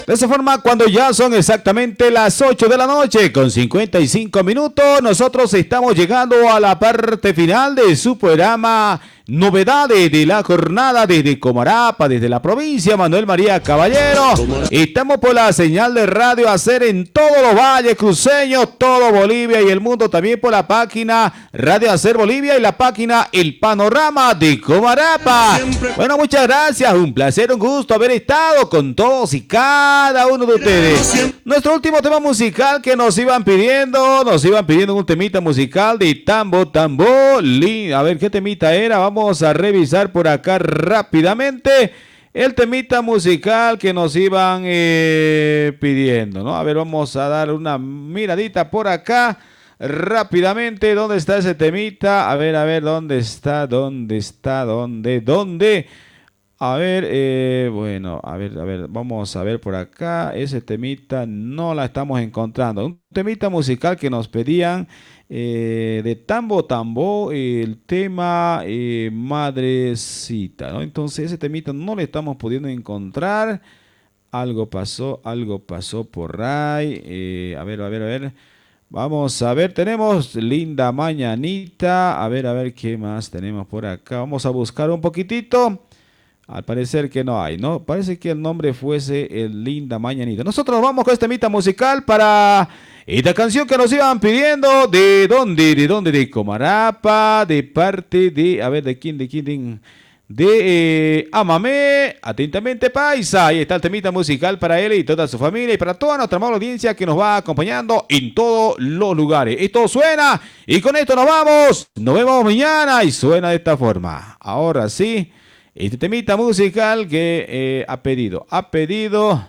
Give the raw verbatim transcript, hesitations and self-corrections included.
De esa forma, cuando ya son exactamente las ocho de la noche con cincuenta y cinco minutos, nosotros estamos llegando a la parte final de su programa Novedades de la Jornada desde Comarapa, desde la provincia Manuel María Caballero. Estamos por la señal de Radio Hacer en todos los valles cruceños, todo Bolivia y el mundo, también por la página Radio Hacer Bolivia y la página El Panorama de Comarapa. Bueno, muchas gracias, un placer, un gusto haber estado con todos y cada uno de ustedes. Nuestro último tema musical que nos iban pidiendo, nos iban pidiendo un temita musical de Tambo Tambo. A ver, ¿qué temita era? Vamos a revisar por acá rápidamente el temita musical que nos iban eh, pidiendo, ¿no? A ver, vamos a dar una miradita por acá rápidamente. ¿Dónde está ese temita? A ver, a ver, ¿dónde está? ¿Dónde está? ¿Dónde? ¿Dónde? A ver, eh, bueno, a ver, a ver, vamos a ver por acá. Ese temita no la estamos encontrando. Un temita musical que nos pedían eh, de Tambo Tambo, el tema eh, Madrecita, ¿no? Entonces ese temita no le estamos pudiendo encontrar. Algo pasó, algo pasó por ahí. Eh, a ver, a ver, a ver. Vamos a ver, tenemos Linda Mañanita. A ver, a ver, ¿qué más tenemos por acá? Vamos a buscar un poquitito. Al parecer que no hay, ¿no? Parece que el nombre fuese el Linda Mañanita. Nosotros vamos con este temita musical para esta canción que nos iban pidiendo. ¿De dónde? ¿De dónde? De Comarapa, de parte de... A ver, ¿de quién? ¿De quién? De, de eh, Amame. Atentamente, paisa. Ahí está el temita musical para él y toda su familia y para toda nuestra amable audiencia que nos va acompañando en todos los lugares. Esto suena y con esto nos vamos. Nos vemos mañana y suena de esta forma. Ahora sí. Este temita musical que eh, ha pedido, ha pedido